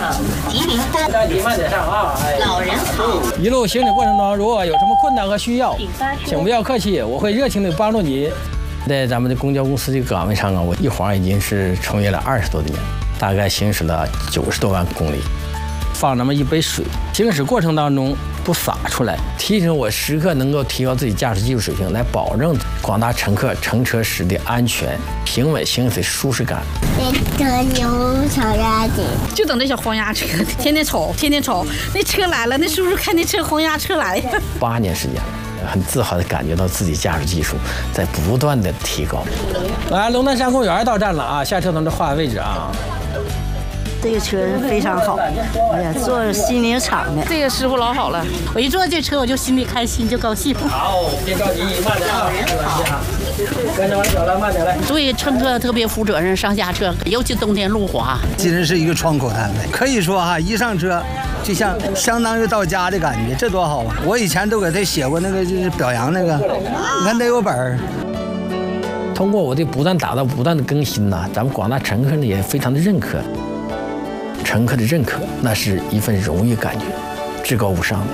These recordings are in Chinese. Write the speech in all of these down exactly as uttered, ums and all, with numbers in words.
场吉林风，慢点上啊！老人好。 一路行驶过程中，如果有什么困难和需要，请不要客气，我会热情地帮助你。在咱们的公交公司这个岗位上啊，我一晃已经是从业了二十多年，大概行驶了九十多万公里。放那么一杯水，行驶过程当中不洒出来，提醒我时刻能够提高自己驾驶技术水平，来保证广大乘客乘车时的安全、平稳行驶舒适感。 那个牛小鸭子， 就等那小黄鸭车，天天瞅，天天瞅，那车来了，那叔叔看那车黄鸭车来了。 八年时间了。很自豪地感觉到自己驾驶技术在不断的提高。来，龙南山公园到站了啊，下车同志画位置啊。 这个车非常好，哎呀，做心灵厂的， 这个师傅老好了，我一坐这车我就心里开心，就高兴。 好，别着急，慢点啊，跟着我走了，慢点来。 对乘客特别负责任，上下车，尤其冬天路滑。 今日是一个窗口摊位，可以说哈，一上车就像相当于到家的感觉，这多好啊！我以前都给他写过那个就是表扬那个，你看得有本儿。 通过我的不断打造、不断的更新呐，咱们广大乘客呢也非常的认可。乘客的认可，那是一份荣誉感觉，至高无上的。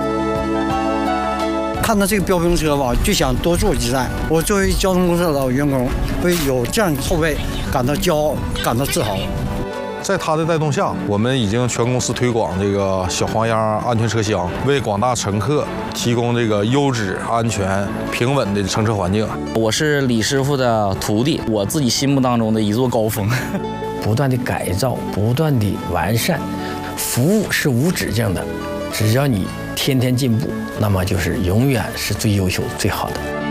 看到这个标兵车吧，就想多坐几站。我作为交通公司的老员工，为有这样的后辈感到骄傲，感到自豪。 在他的带动下，我们已经全公司推广这个小黄鸭安全车厢，为广大乘客提供这个优质、安全、平稳的乘车环境。 我是李师傅的徒弟，我自己心目当中的一座高峰。 不断的改造，不断的完善，服务是无止境的。只要你天天进步，那么就是永远是最优秀、最好的。